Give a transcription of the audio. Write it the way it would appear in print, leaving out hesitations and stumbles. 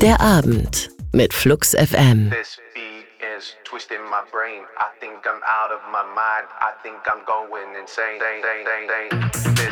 Der Abend mit Flux FM. This beat is twisting my brain. I think I'm out of my mind. I think I'm going insane. This